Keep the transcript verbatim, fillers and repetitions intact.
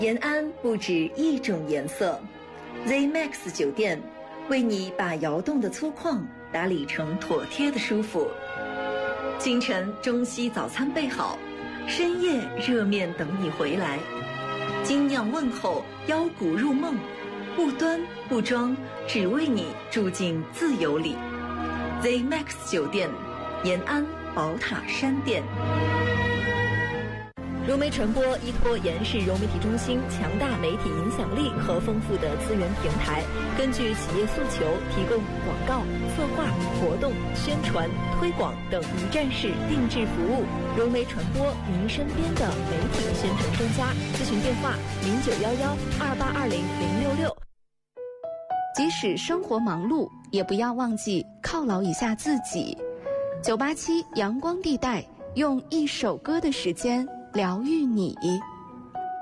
延安不止一种颜色 ，Z Max 酒店为你把窑洞的粗犷打理成妥帖的舒服。清晨中西早餐备好，深夜热面等你回来。精酿问候，腰鼓入梦，不端不装，只为你住进自由里。Z Max 酒店，延安宝塔山店。融媒传播依托延世融媒体中心强大媒体影响力和丰富的资源平台，根据企业诉求提供广告、策划、活动、宣传、推广等一站式定制服务。融媒传播，您身边的媒体宣传专家。咨询电话：零九幺幺二八二零零六六。 即使生活忙碌，也不要忘记犒劳一下自己。九八七阳光地带，用一首歌的时间疗愈你。